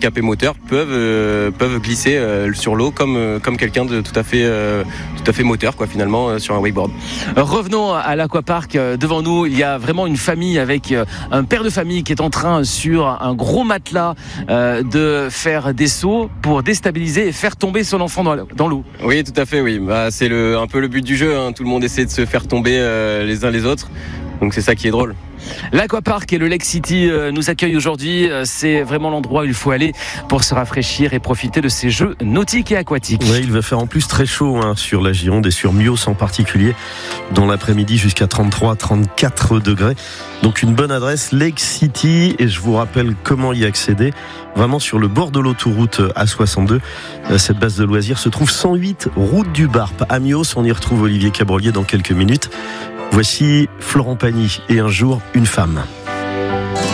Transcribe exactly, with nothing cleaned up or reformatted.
handicapés moteurs peuvent euh, peuvent glisser euh, sur l'eau comme euh, comme quelqu'un de tout à fait euh, tout à fait moteur quoi finalement euh, sur un wakeboard. Revenons à l'aquapark. Devant nous, il y a vraiment une famille avec un père de famille qui est en train sur un gros matelas euh, de faire des sauts pour déstabiliser et faire tomber son enfant dans l'eau. Oui, tout à fait, oui. Bah, c'est le, un peu le but du jeu, hein. Tout le monde essaie de se faire tomber euh, les uns les autres. Donc c'est ça qui est drôle. L'Aquapark et le Lake City euh, nous accueillent aujourd'hui. Euh, c'est vraiment l'endroit où il faut aller pour se rafraîchir et profiter de ces jeux nautiques et aquatiques. Oui, il va faire en plus très chaud hein, sur la Gironde et sur Mios en particulier, dans l'après-midi jusqu'à trente-trois à trente-quatre degrés. Donc une bonne adresse, Lake City, et je vous rappelle comment y accéder. Vraiment sur le bord de l'autoroute A soixante-deux. Cette base de loisirs se trouve cent huit route du Barp à Mios. On y retrouve Olivier Cabrolier dans quelques minutes. Voici Florent Pagny et Un jour, une femme.